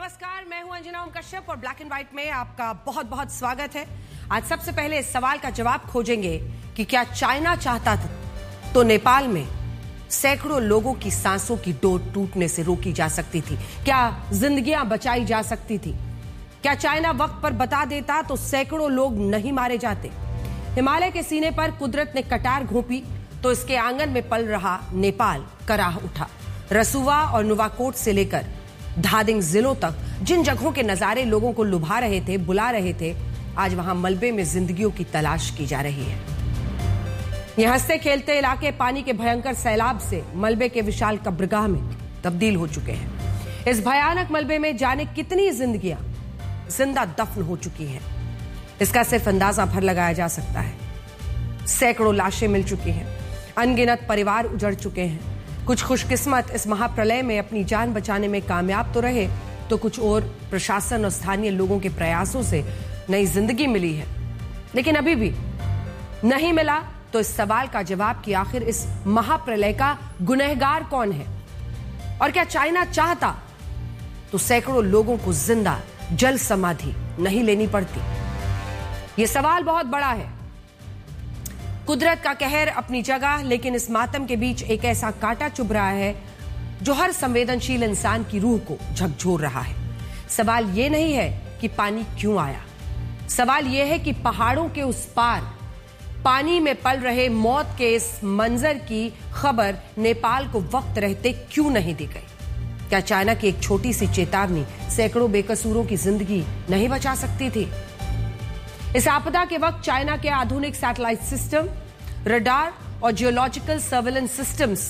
नमस्कार, मैं हूं अंजना ओम कश्यप और ब्लैक एंड व्हाइट में आपका बहुत बहुत स्वागत है। आज सबसे पहले इस सवाल का जवाब खोजेंगे कि क्या चाइना चाहता था तो नेपाल में सैकड़ों लोगों की सांसों की डोर टूटने से रोकी जा सकती थी? क्या जिंदगियां बचाई जा सकती थी? क्या चाइना वक्त पर बता देता तो सैकड़ों लोग नहीं मारे जाते? हिमालय के सीने पर कुदरत ने कटार घोंपी तो इसके आंगन में पल रहा नेपाल कराह उठा। रसुवा और नुवाकोट से लेकर धादिंग जिलों तक जिन जगहों के नजारे लोगों को लुभा रहे थे, बुला रहे थे, आज वहां मलबे में जिंदगियों की तलाश की जा रही है। यह हंसते खेलते इलाके पानी के भयंकर सैलाब से मलबे के विशाल कब्रगाह में तब्दील हो चुके हैं। इस भयानक मलबे में जाने कितनी जिंदगियां जिंदा दफन हो चुकी हैं, इसका सिर्फ अंदाजा भर लगाया जा सकता है। सैकड़ों लाशें मिल चुकी हैं, अनगिनत परिवार उजड़ चुके हैं। कुछ खुशकिस्मत इस महाप्रलय में अपनी जान बचाने में कामयाब तो रहे, तो कुछ और प्रशासन और स्थानीय लोगों के प्रयासों से नई जिंदगी मिली है। लेकिन अभी भी नहीं मिला तो इस सवाल का जवाब कि आखिर इस महाप्रलय का गुनहगार कौन है? और क्या चाइना चाहता तो सैकड़ों लोगों को जिंदा जल समाधि नहीं लेनी पड़ती? यह सवाल बहुत बड़ा है। कुदरत का कहर अपनी जगह, लेकिन इस मातम के बीच एक ऐसा कांटा चुभ रहा है जो हर संवेदनशील इंसान की रूह को झकझोर रहा है। सवाल यह नहीं है कि पानी क्यों आया, सवाल यह है कि पहाड़ों के उस पार पानी में पल रहे मौत के इस मंजर की खबर नेपाल को वक्त रहते क्यों नहीं दी गई? क्या चाइना की एक छोटी सी चेतावनी सैकड़ों बेकसूरों की जिंदगी नहीं बचा सकती थी? इस आपदा के वक्त चाइना के आधुनिक सैटेलाइट सिस्टम, रडार और जियोलॉजिकल सर्वेलेंस सिस्टम्स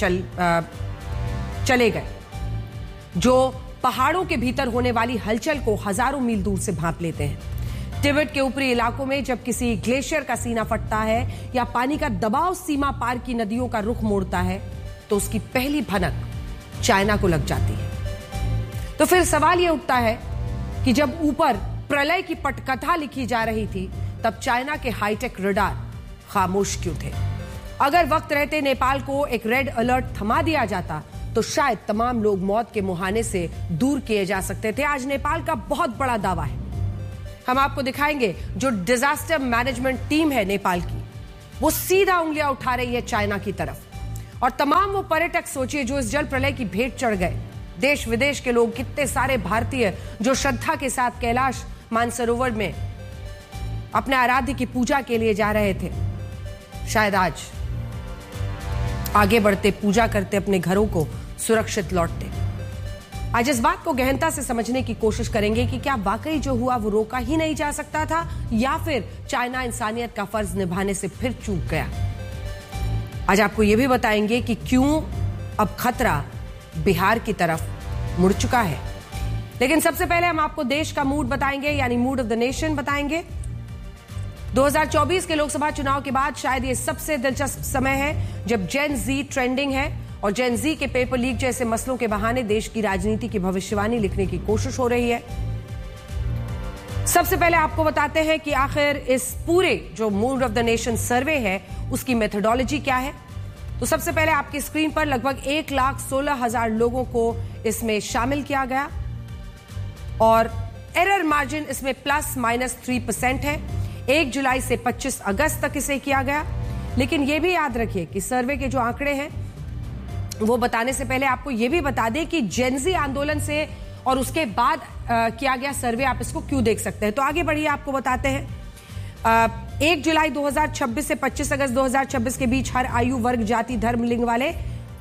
चले गए, जो पहाड़ों के भीतर होने वाली हलचल को हजारों मील दूर से भांप लेते हैं। तिब्बत के ऊपरी इलाकों में जब किसी ग्लेशियर का सीना फटता है या पानी का दबाव सीमा पार की नदियों का रुख मोड़ता है, तो उसकी पहली भनक चाइना को लग जाती है। तो फिर सवाल यह उठता है कि जब ऊपर प्रलय की पटकथा लिखी जा रही थी, तब चाइना के हाईटेक रडार खामोश क्यों थे? अगर वक्त रहते नेपाल को एक रेड अलर्ट थमा दिया जाता तो शायद तमाम लोग मौत के मुहाने से दूर किए जा सकते थे। आज नेपाल का बहुत बड़ा दावा है, हम आपको दिखाएंगे। जो डिजास्टर मैनेजमेंट टीम है नेपाल की, वो सीधा उंगलियां उठा रही है चाइना की तरफ। और तमाम वो पर्यटक सोचिए जो इस जल प्रलय की भेंट चढ़ गए, देश विदेश के लोग, कितने सारे भारतीय जो श्रद्धा के साथ कैलाश मानसरोवर में अपने आराध्य की पूजा के लिए जा रहे थे, शायद आज आगे बढ़ते, पूजा करते, अपने घरों को सुरक्षित लौटते। आज इस बात को गहनता से समझने की कोशिश करेंगे कि क्या वाकई जो हुआ वो रोका ही नहीं जा सकता था, या फिर चाइना इंसानियत का फर्ज निभाने से फिर चूक गया। आज आपको यह भी बताएंगे कि क्यों अब खतरा बिहार की तरफ मुड़ चुका है। लेकिन सबसे पहले हम आपको देश का मूड बताएंगे, यानी मूड ऑफ द नेशन बताएंगे। 2024 के लोकसभा चुनाव के बाद शायद ये सबसे दिलचस्प समय है जब जेन जी ट्रेंडिंग है और जेन जी के पेपर लीक जैसे मसलों के बहाने देश की राजनीति की भविष्यवाणी लिखने की कोशिश हो रही है। सबसे पहले आपको बताते हैं कि आखिर इस पूरे जो मूड ऑफ द नेशन सर्वे है उसकी मेथोडोलॉजी क्या है। तो सबसे पहले आपकी स्क्रीन पर लगभग 1,16,000 लोगों को इसमें शामिल किया गया और एरर मार्जिन इसमें ±3% है। 1 जुलाई से 25 अगस्त तक इसे किया गया। लेकिन यह भी याद रखिए कि सर्वे के जो आंकड़े हैं वो बताने से पहले आपको यह भी बता दें कि जेनजी आंदोलन से और उसके बाद किया गया सर्वे आप इसको क्यों देख सकते हैं। तो आगे बढ़िए, आपको बताते हैं। 1 जुलाई 2026 से 25 अगस्त 2026 के बीच हर आयु वर्ग, जाति, धर्म, लिंग वाले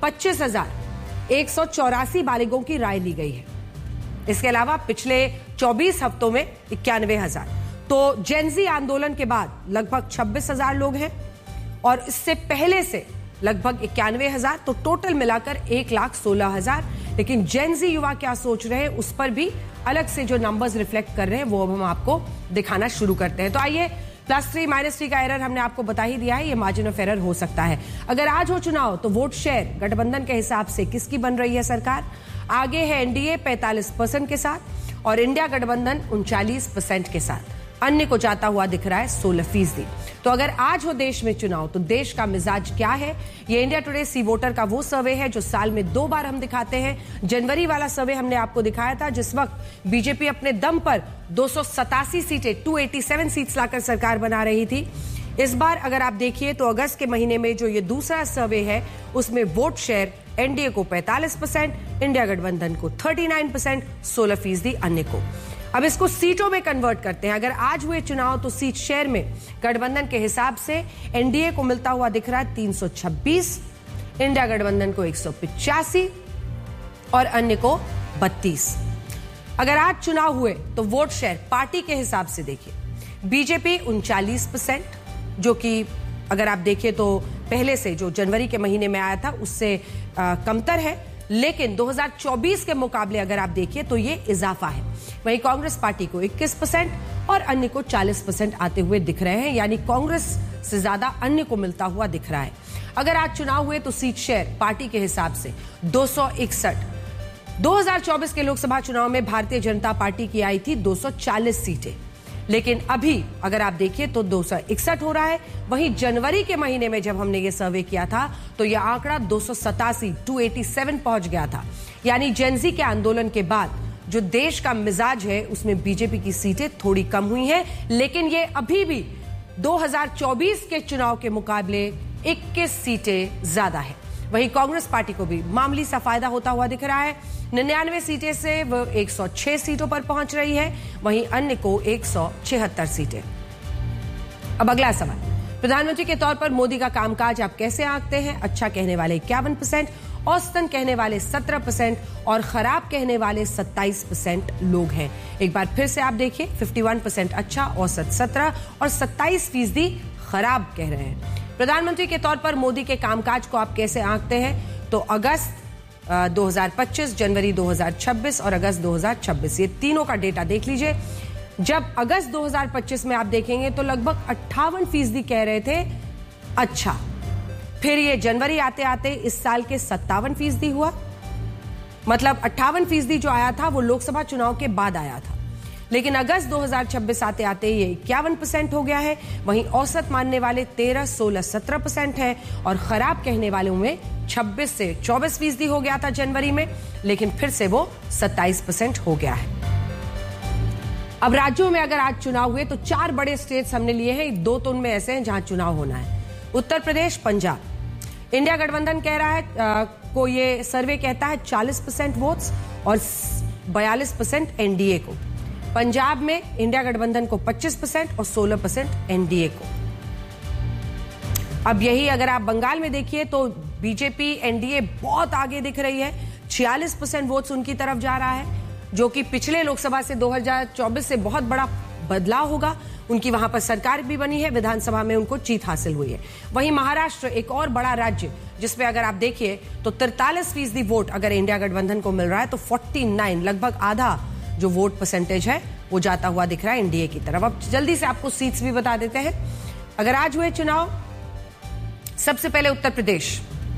25,184 बालिगों की राय ली गई है। इसके अलावा पिछले 24 हफ्तों में 91,000। तो जेनजी आंदोलन के बाद लगभग 26,000 लोग हैं और इससे पहले से लगभग 91,000, तो टोटल मिलाकर 1,16,000। लेकिन जेनजी युवा क्या सोच रहे हैं उस पर भी अलग से जो नंबर्स रिफ्लेक्ट कर रहे हैं वो अब हम आपको दिखाना शुरू करते हैं। तो आइए, +3 -3 का एरर हमने आपको बता ही दिया है, ये मार्जिन ऑफ एरर हो सकता है। अगर आज हो चुनाव तो वोट शेयर गठबंधन के हिसाब से किसकी बन रही है सरकार? आगे है एनडीए 45% के साथ और इंडिया गठबंधन 39% के साथ। अन्य को जाता हुआ दिख रहा है 16%। तो अगर आज हो देश में चुनाव तो देश का मिजाज क्या है, ये इंडिया टुडे सी वोटर का वो सर्वे है जो साल में 2 बार हम दिखाते हैं। जनवरी वाला सर्वे हमने आपको दिखाया था जिस वक्त बीजेपी अपने दम पर 287 सीटें 287 सीट्स लाकर सरकार बना रही थी। इस बार अगर आप देखिए तो अगस्त के महीने में जो ये दूसरा सर्वे है उसमें वोट शेयर एनडीए को 45%, इंडिया गठबंधन को 39%, 16% अन्य को। अब इसको सीटों में कन्वर्ट करते हैं। अगर आज हुए चुनाव तो सीट शेयर में गठबंधन के हिसाब से एनडीए को मिलता हुआ दिख रहा है 326, इंडिया गठबंधन को 185 और अन्य को 32। अगर आज चुनाव हुए तो वोट शेयर पार्टी के हिसाब से देखिए, बीजेपी 39%, जो कि अगर आप देखिए तो पहले से जो जनवरी के महीने में आया था उससे कमतर है, लेकिन 2024 के मुकाबले अगर आप देखिए तो ये इजाफा है। वहीं कांग्रेस पार्टी को 21% और अन्य को 40% आते हुए दिख रहे हैं, यानी कांग्रेस से ज्यादा अन्य को मिलता हुआ दिख रहा है। अगर आज चुनाव हुए तो सीट शेयर पार्टी के हिसाब से 261। 2024 के लोकसभा चुनाव में भारतीय जनता पार्टी की आई थी 240 सीटें, लेकिन अभी अगर आप देखिए तो 261 हो रहा है। वहीं जनवरी के महीने में जब हमने ये सर्वे किया था तो यह आंकड़ा 287 पहुंच गया था। यानी जेनजी के आंदोलन के बाद जो देश का मिजाज है उसमें बीजेपी की सीटें थोड़ी कम हुई हैं, लेकिन ये अभी भी 2024 के चुनाव के मुकाबले 21 सीटें ज्यादा है। वहीं कांग्रेस पार्टी को भी मामूली सा फायदा होता हुआ दिख रहा है। 99 सीटें से वो 106 सीटों पर पहुंच रही है, वहीं अन्य को 176 सीटें। अब अगला सवाल, प्रधानमंत्री के तौर पर मोदी का कामकाज आप कैसे आंकते हैं? अच्छा कहने वाले 51%, औसतन कहने वाले 17% और खराब कहने वाले 27% लोग हैं। एक बार फिर से आप देखिए, 51% अच्छा, औसत 17 और 27% खराब कह रहे हैं। प्रधानमंत्री के तौर पर मोदी के कामकाज को आप कैसे आंकते हैं? तो अगस्त 2025, जनवरी 2026 और अगस्त 2026, ये तीनों का डेटा देख लीजिए। जब अगस्त 2025 में आप देखेंगे तो लगभग 58% कह रहे थे अच्छा, फिर ये जनवरी आते आते इस साल के 57% हुआ, मतलब 58% जो आया था वो लोकसभा चुनाव के बाद आया था, लेकिन अगस्त 2026 आते आते ये 51% हो गया है। वहीं औसत मानने वाले 13, 16, 17% है और खराब कहने वालों में 26 से 24% हो गया था जनवरी में, लेकिन फिर से वो 27% हो गया है। अब राज्यों में अगर आज चुनाव हुए तो 4 बड़े स्टेट्स हमने लिए हैं, 2 तो उनमें ऐसे हैं जहां चुनाव होना है। उत्तर प्रदेश, पंजाब। इंडिया गठबंधन कह रहा है को ये सर्वे कहता है 40% वोट्स और 42% एनडीए को। पंजाब में इंडिया गठबंधन को 25% और 16% एनडीए को। अब यही अगर आप बंगाल में देखिए तो बीजेपी एनडीए बहुत आगे दिख रही है, 46% वोट्स उनकी तरफ जा रहा है, जो कि पिछले लोकसभा से 2024 से बहुत बड़ा बदलाव होगा। उनकी वहां पर सरकार भी बनी है, विधानसभा में उनको जीत हासिल हुई है। वहीं महाराष्ट्र एक और बड़ा राज्य जिसमें अगर आप देखिए तो 43% वोट अगर इंडिया गठबंधन को मिल रहा है तो 49, लगभग आधा जो वोट परसेंटेज है वो जाता हुआ दिख रहा है एनडीए की तरफ। अब जल्दी से आपको सीट्स भी बता देते हैं। अगर आज हुए चुनाव, सबसे पहले उत्तर प्रदेश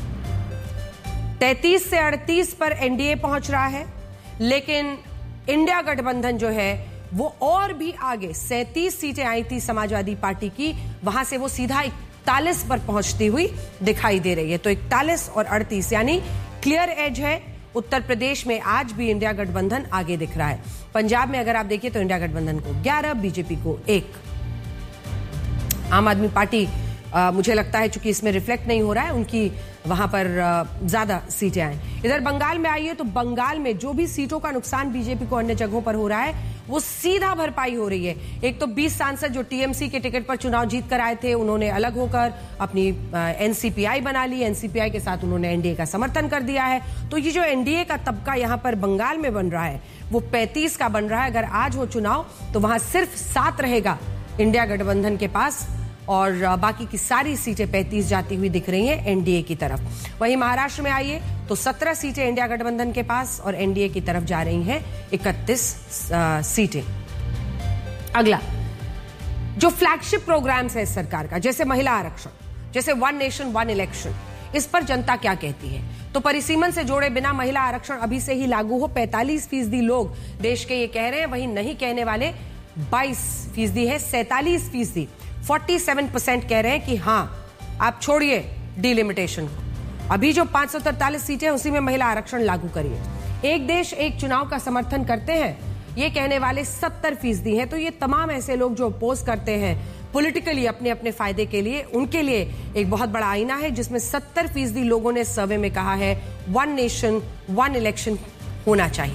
33 से 38 पर एनडीए पहुंच रहा है, लेकिन इंडिया गठबंधन जो है वो और भी आगे 37 सीटें आई थी समाजवादी पार्टी की, वहां से वो सीधा 41 पर पहुंचती हुई दिखाई दे रही है। तो 41 और 38 यानी क्लियर एज है। उत्तर प्रदेश में आज भी इंडिया गठबंधन आगे दिख रहा है। पंजाब में अगर आप देखिए तो इंडिया गठबंधन को 11, बीजेपी को 1। आम आदमी पार्टी मुझे लगता है चूंकि इसमें रिफ्लेक्ट नहीं हो रहा है, उनकी वहां पर ज्यादा सीटें आए। इधर बंगाल में आइए तो बंगाल में जो भी सीटों का नुकसान बीजेपी को अन्य जगहों पर हो रहा है वो सीधा भरपाई हो रही है। एक तो 20 सांसद जो टीएमसी के टिकट पर चुनाव जीत कर आए थे, उन्होंने अलग होकर अपनी एनसीपीआई बना ली, एनसीपीआई के साथ उन्होंने एनडीए का समर्थन कर दिया है। तो ये जो एनडीए का तबका यहां पर बंगाल में बन रहा है वो 35 का बन रहा है। अगर आज हो चुनाव तो वहां सिर्फ 7 रहेगा इंडिया गठबंधन के पास और बाकी की सारी सीटें 35 जाती हुई दिख रही हैं एनडीए की तरफ। वहीं महाराष्ट्र में आइए तो 17 सीटें इंडिया गठबंधन के पास और एनडीए की तरफ जा रही हैं 31 सीटें। अगला जो फ्लैगशिप प्रोग्राम्स है सरकार का, जैसे महिला आरक्षण, जैसे 1 नेशन 1 इलेक्शन, इस पर जनता क्या कहती है? तो परिसीमन से जोड़े बिना महिला आरक्षण अभी से ही लागू हो, 45% लोग देश के ये कह रहे हैं। वहीं नहीं कहने वाले 22% है, 47% 47% कह रहे हैं कि हां, आप छोड़िए डिलिमिटेशन को। अभी जो 543 सीटें हैं उसी में महिला आरक्षण लागू करिए। एक देश एक चुनाव का समर्थन करते हैं, ये कहने वाले 70% हैं। तो ये तमाम ऐसे लोग जो अपोज करते हैं पॉलिटिकली अपने अपने फायदे के लिए, उनके लिए एक बहुत बड़ा आईना है, जिसमें 70% लोगों ने सर्वे में कहा है 1 नेशन 1 इलेक्शन होना चाहिए।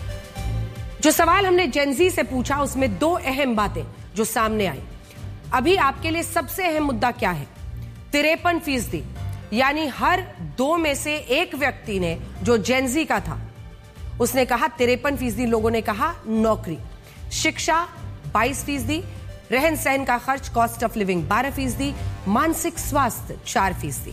जो सवाल हमने जेनजी से पूछा उसमें 2 अहम बातें जो सामने आई। अभी आपके लिए सबसे अहम मुद्दा क्या है? 53%, यानी हर 2 में से एक व्यक्ति ने, जो जेनजी का था, उसने कहा, 53% लोगों ने कहा नौकरी। शिक्षा 22%, रहन सहन का खर्च, कॉस्ट ऑफ लिविंग 12%, मानसिक स्वास्थ्य 4%।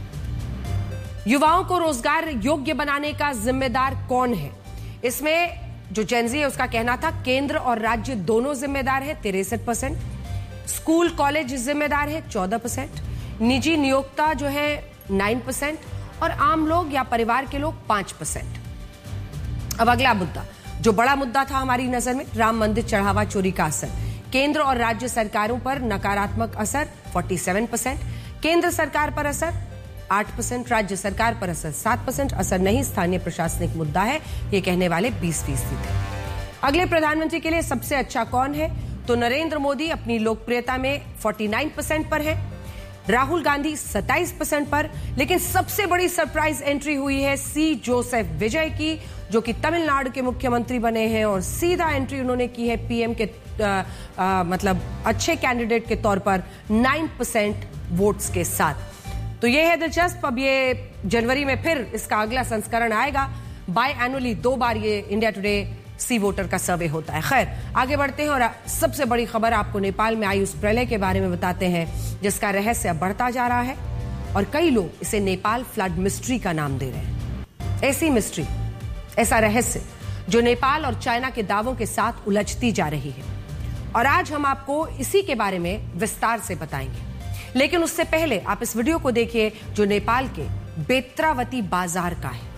युवाओं को रोजगार योग्य बनाने का जिम्मेदार कौन है? इसमें जो जेनजी है उसका कहना था केंद्र और राज्य दोनों जिम्मेदार है, 63%। स्कूल कॉलेज जिम्मेदार है, 14%। निजी नियोक्ता जो है 9%, और आम लोग या परिवार के लोग 5%। अब अगला मुद्दा, जो बड़ा मुद्दा था हमारी नजर में, राम मंदिर चढ़ावा चोरी का असर। केंद्र और राज्य सरकारों पर नकारात्मक असर 47%, केंद्र सरकार पर असर 8%, राज्य सरकार पर असर 7%, असर नहीं, स्थानीय प्रशासनिक मुद्दा है, ये कहने वाले 20% थे। अगले प्रधानमंत्री के लिए सबसे अच्छा कौन है? तो नरेंद्र मोदी अपनी लोकप्रियता में 49% पर है, राहुल गांधी 27% पर, लेकिन सबसे बड़ी सरप्राइज एंट्री हुई है सी जोसेफ विजय की, जो कि तमिलनाडु के मुख्यमंत्री बने हैं, और सीधा एंट्री उन्होंने की है पीएम के मतलब अच्छे कैंडिडेट के तौर पर 9% वोट्स के साथ। तो ये है दिलचस्प। अब ये जनवरी में फिर इसका अगला संस्करण आएगा। बाय एनुअली 2 बार ये इंडिया टुडे सी वोटर का सर्वे होता है। खैर, आगे बढ़ते हैं और सबसे बड़ी खबर आपको नेपाल में आई उस प्रलय के बारे में बताते हैं, जिसका रहस्य बढ़ता जा रहा है और कई लोग इसे नेपाल फ्लड मिस्ट्री का नाम दे रहे हैं। ऐसी मिस्ट्री, ऐसा रहस्य जो नेपाल और चाइना के दावों के साथ उलझती जा रही है, और आज हम आपको इसी के बारे में विस्तार से बताएंगे। लेकिन उससे पहले आप इस वीडियो को देखिए जो नेपाल के बेत्रावती बाजार का है।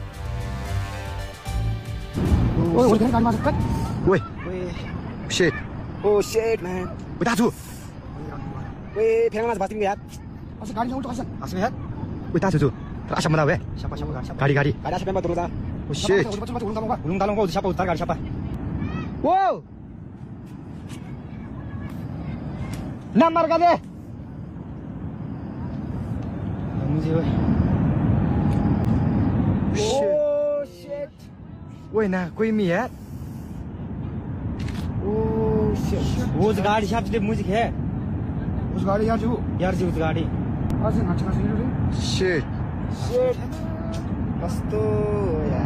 Woi, shit. Oh shit man. Woi, tahan tu. Weh, pegang mas pasti lihat. Asal garing kamu tu asal. Asal lihat. Woi, tahan tu. Asal mana weh? Siapa siapa? Gari. Ada siapa yang bantu kita? Oh shit. Urung kamu kan. Belum tolong kau siapa utar siapa? Wow. Namar ka deh. Muzi weh. Oh shit. Woi, nah, कोई मी है? Oh shit. वो उस गाड़ी shop से music है। उस गाड़ी यार जो जी उस गाड़ी। ऐसे नाचना चाहिए रे। Shit. Shit. बस तो यार।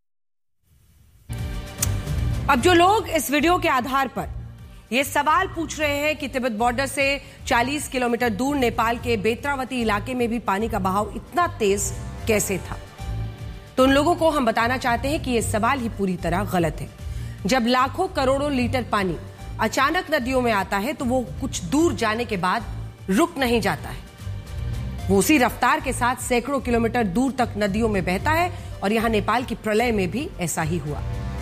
अब जो लोग इस वीडियो के आधार पर ये सवाल पूछ रहे हैं कि तिब्बत बॉर्डर से 40 किलोमीटर दूर नेपाल के बेत्रावती इलाके में भी पानी का बहाव इतना तेज कैसे था, तो उन लोगों को हम बताना चाहते हैं कि यह सवाल ही पूरी तरह गलत है। जब लाखों करोड़ों लीटर पानी अचानक नदियों में आता है तो वो कुछ दूर जाने के बाद रुक नहीं जाता है, वो उसी रफ्तार के साथ सैकड़ों किलोमीटर दूर तक नदियों में बहता है, और यहां नेपाल की प्रलय में भी ऐसा ही हुआ।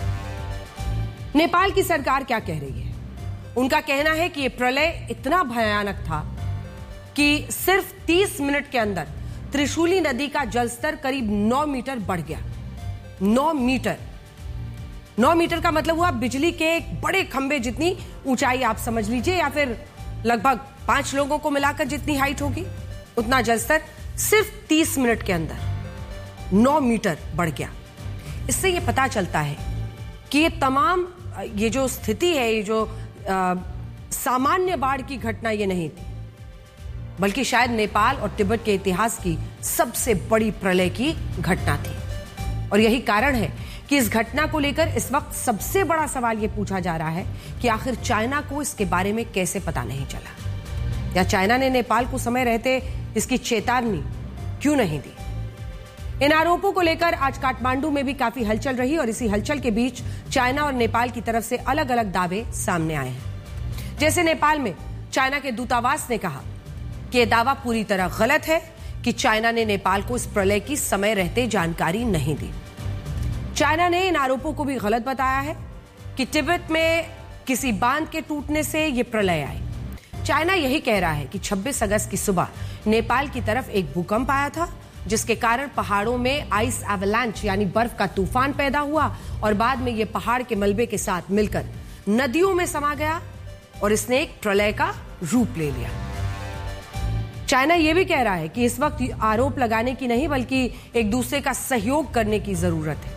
नेपाल की सरकार क्या कह रही है? उनका कहना है कि यह प्रलय इतना भयानक था कि सिर्फ 30 मिनट के अंदर त्रिशूली नदी का जलस्तर करीब 9 मीटर बढ़ गया। 9 मीटर का मतलब हुआ बिजली के एक बड़े खंबे जितनी ऊंचाई आप समझ लीजिए, या फिर लगभग 5 लोगों को मिलाकर जितनी हाइट होगी, उतना जलस्तर सिर्फ 30 मिनट के अंदर 9 मीटर बढ़ गया। इससे यह पता चलता है कि ये तमाम ये जो स्थिति है, ये जो सामान्य बाढ़ की घटना ये नहीं थी, बल्कि शायद नेपाल और तिब्बत के इतिहास की सबसे बड़ी प्रलय की घटना थी। और यही कारण है कि इस घटना को लेकर इस वक्त सबसे बड़ा सवाल यह पूछा जा रहा है कि आखिर चाइना को इसके बारे में कैसे पता नहीं चला, या चाइना ने नेपाल को समय रहते इसकी चेतावनी क्यों नहीं दी। इन आरोपों को लेकर आज काठमांडू में भी काफी हलचल रही, और इसी हलचल के बीच चाइना और नेपाल की तरफ से अलग अलग दावे सामने आए हैं। जैसे नेपाल में चाइना के दूतावास ने कहा कि यह दावा पूरी तरह गलत है कि चाइना ने नेपाल को इस प्रलय की समय रहते जानकारी नहीं दी। चाइना ने इन आरोपों को भी गलत बताया है कि तिब्बत में किसी बांध के टूटने से यह प्रलय आई। चाइना यही कह रहा है कि 26 अगस्त की सुबह नेपाल की तरफ एक भूकंप आया था, जिसके कारण पहाड़ों में आइस एवलांच यानी बर्फ का तूफान पैदा हुआ और बाद में यह पहाड़ के मलबे के साथ मिलकर नदियों में समा गया और इसने एक प्रलय का रूप ले लिया। चाइना यह भी कह रहा है कि इस वक्त आरोप लगाने की नहीं बल्कि एक दूसरे का सहयोग करने की जरूरत है।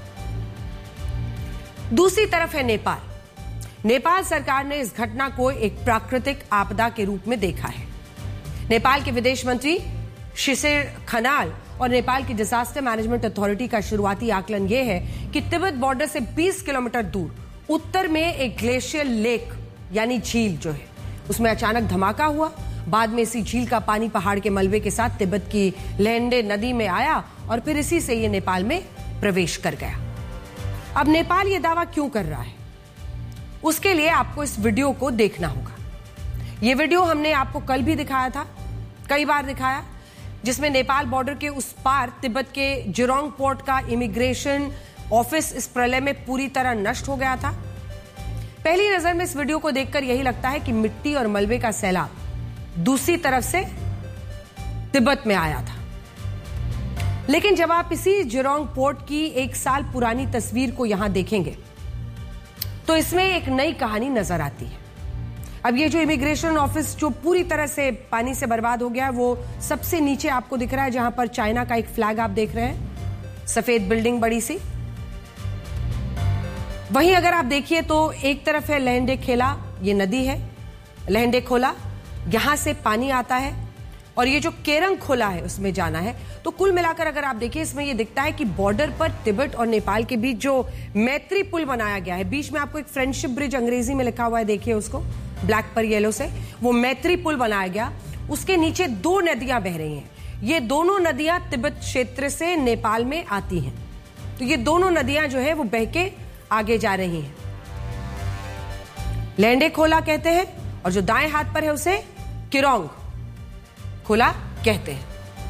दूसरी तरफ है नेपाल। नेपाल सरकार ने इस घटना को एक प्राकृतिक आपदा के रूप में देखा है। नेपाल के विदेश मंत्री शिशिर खनाल और नेपाल की डिजास्टर मैनेजमेंट अथॉरिटी का शुरुआती आकलन यह है कि तिब्बत बॉर्डर से 20 किलोमीटर दूर उत्तर में एक ग्लेशियर लेक यानी झील जो है उसमें अचानक धमाका हुआ। बाद में इसी झील का पानी पहाड़ के मलबे के साथ तिब्बत की लहेंडे नदी में आया और फिर इसी से यह नेपाल में प्रवेश कर गया। अब नेपाल यह दावा क्यों कर रहा है, उसके लिए आपको इस वीडियो को देखना होगा। यह वीडियो हमने आपको कल भी दिखाया था, कई बार दिखाया, जिसमें नेपाल बॉर्डर के उस पार तिब्बत के जिरोंग पोर्ट का इमिग्रेशन ऑफिस इस प्रलय में पूरी तरह नष्ट हो गया था। पहली नजर में इस वीडियो को देखकर यही लगता है कि मिट्टी और मलबे का सैलाब दूसरी तरफ से तिब्बत में आया था। लेकिन जब आप इसी जिरोंग पोर्ट की 1 साल पुरानी तस्वीर को यहां देखेंगे तो इसमें एक नई कहानी नजर आती है। अब ये जो इमिग्रेशन ऑफिस जो पूरी तरह से पानी से बर्बाद हो गया है, वो सबसे नीचे आपको दिख रहा है, जहां पर चाइना का एक फ्लैग आप देख रहे हैं, सफेद बिल्डिंग बड़ी सी। वहीं अगर आप देखिए तो एक तरफ है लहेंडे खेला, ये नदी है लहेंडे खोला, यहां से पानी आता है और ये जो केरंग खोला है उसमें जाना है। तो कुल मिलाकर अगर आप देखिए इसमें ये दिखता है कि बॉर्डर पर तिब्बत और नेपाल के बीच जो मैत्री पुल बनाया गया है, बीच में आपको एक फ्रेंडशिप ब्रिज अंग्रेजी में लिखा हुआ है, देखिए उसको ब्लैक पर येलो से, वो मैत्री पुल बनाया गया। उसके नीचे 2 नदियां बह रही हैं। ये दोनों नदियां तिब्बत क्षेत्र से नेपाल में आती हैं। तो ये दोनों नदियां जो है वो बह के आगे जा रही हैं। लहेंडे खोला कहते हैं और जो दाएं हाथ पर है उसे किरोंग खोला कहते हैं।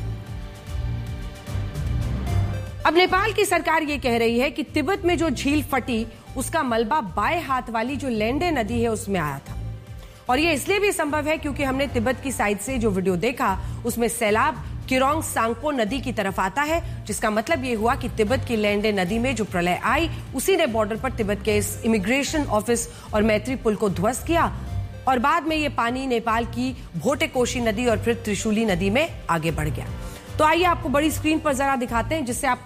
अब नेपाल की सरकार यह कह रही है कि तिब्बत में जो झील फटी उसका मलबा बाएं हाथ वाली जो लहेंडे नदी है उसमें आया था। और यह इसलिए भी संभव है क्योंकि हमने तिब्बत की साइड से जो वीडियो देखा उसमें सैलाब किरोंग सांगपो नदी की तरफ आता है, जिसका मतलब यह हुआ कि तिब्बत की लहेंडे नदी में जो प्रलय आई उसी ने बॉर्डर पर तिब्बत के इस इमिग्रेशन ऑफिस और मैत्री पुल को ध्वस्त किया और बाद में यह पानी नेपाल की भोटेकोशी नदी और फिर त्रिशूली नदी में आगे बढ़ गया। तो आइए आपको बड़ी स्क्रीन पर जरा दिखाते हैं जिससे आपको